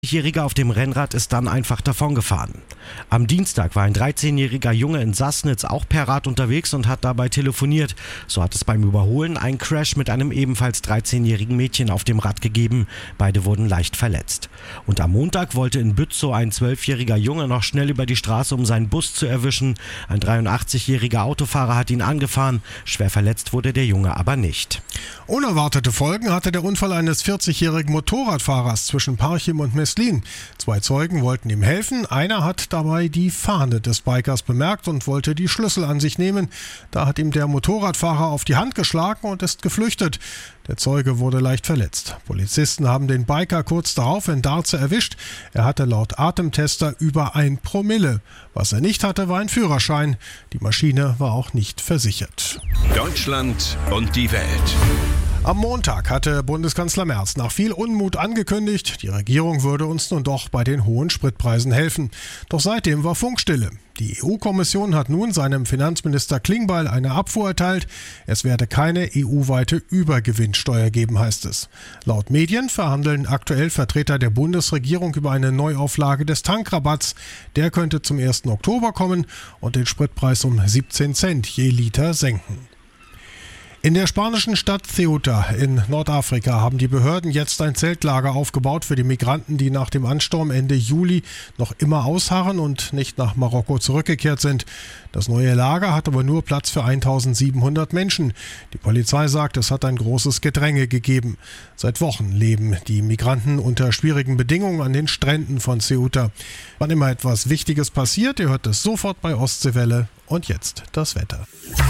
Jähriger auf dem Rennrad ist dann einfach davongefahren. Am Dienstag war ein 13-jähriger Junge in Sassnitz auch per Rad unterwegs und hat dabei telefoniert. So hat es beim Überholen einen Crash mit einem ebenfalls 13-jährigen Mädchen auf dem Rad gegeben. Beide wurden leicht verletzt. Und am Montag wollte in Bützow ein 12-jähriger Junge noch schnell über die Straße, um seinen Bus zu erwischen. Ein 83-jähriger Autofahrer hat ihn angefahren. Schwer verletzt wurde der Junge aber nicht. Unerwartete Folgen hatte der Unfall eines 40-jährigen Motorradfahrers zwischen Parchim und Meslin. 2 Zeugen wollten ihm helfen. Einer hat dabei die Fahne des Bikers bemerkt und wollte die Schlüssel an sich nehmen. Da hat ihm der Motorradfahrer auf die Hand geschlagen und ist geflüchtet. Der Zeuge wurde leicht verletzt. Polizisten haben den Biker kurz darauf in Darze erwischt. Er hatte laut Atemtester über 1 Promille. Was er nicht hatte, war ein Führerschein. Die Maschine war auch nicht versichert. Deutschland und die Welt. Am Montag hatte Bundeskanzler Merz nach viel Unmut angekündigt, die Regierung würde uns nun doch bei den hohen Spritpreisen helfen. Doch seitdem war Funkstille. Die EU-Kommission hat nun seinem Finanzminister Klingbeil eine Abfuhr erteilt. Es werde keine EU-weite Übergewinnsteuer geben, heißt es. Laut Medien verhandeln aktuell Vertreter der Bundesregierung über eine Neuauflage des Tankrabatts. Der könnte zum 1. Oktober kommen und den Spritpreis um 17 Cent je Liter senken. In der spanischen Stadt Ceuta in Nordafrika haben die Behörden jetzt ein Zeltlager aufgebaut für die Migranten, die nach dem Ansturm Ende Juli noch immer ausharren und nicht nach Marokko zurückgekehrt sind. Das neue Lager hat aber nur Platz für 1700 Menschen. Die Polizei sagt, es hat ein großes Gedränge gegeben. Seit Wochen leben die Migranten unter schwierigen Bedingungen an den Stränden von Ceuta. Wann immer etwas Wichtiges passiert, ihr hört es sofort bei Ostseewelle. Und jetzt das Wetter.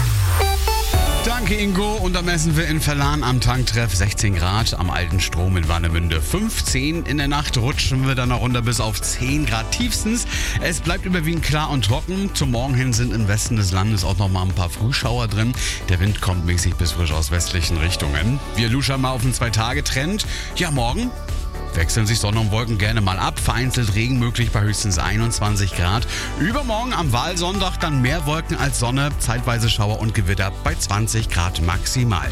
Danke Ingo, und da messen wir in Verlan am Tanktreff 16 Grad, am Alten Strom in Warnemünde 15. In der Nacht rutschen wir dann noch runter bis auf 10 Grad tiefstens. Es bleibt überwiegend klar und trocken. Zum Morgen hin sind im Westen des Landes auch noch mal ein paar Frühschauer drin. Der Wind kommt mäßig bis frisch aus westlichen Richtungen. Wir luschern mal auf einen 2-Tage-Trend. Ja, morgen wechseln sich Sonne und Wolken gerne mal ab. Vereinzelt Regen möglich bei höchstens 21 Grad. Übermorgen am Wahlsonntag dann mehr Wolken als Sonne. Zeitweise Schauer und Gewitter bei 20 Grad maximal.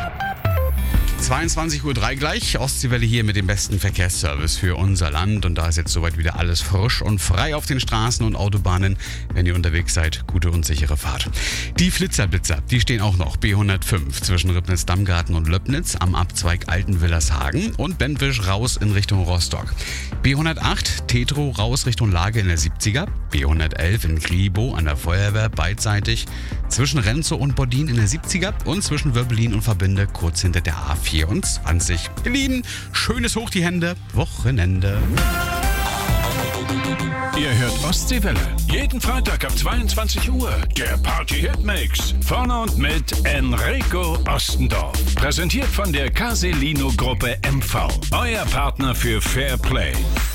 22:03 Uhr gleich. Ostseewelle hier mit dem besten Verkehrsservice für unser Land. Und da ist jetzt soweit wieder alles frisch und frei auf den Straßen und Autobahnen. Wenn ihr unterwegs seid, gute und sichere Fahrt. Die Flitzer, die stehen auch noch. B105 zwischen Ribnitz-Dammgarten und Löbnitz am Abzweig Altenwillershagen und Bentwisch raus in Richtung Rostock. B108 Tetro raus Richtung Lage in der 70er. B111 in Glibo an der Feuerwehr beidseitig. Zwischen Renzow und Bodin in der 70er und zwischen Wöbbelin und Verbinde kurz hinter der A24. Ihr Lieben, schönes Hoch die Hände, Wochenende. Ihr hört Ostseewelle. Jeden Freitag ab 22 Uhr. Der Party-Hitmix. Vorne und mit Enrico Ostendorf. Präsentiert von der Caselino Gruppe MV. Euer Partner für Fair Play.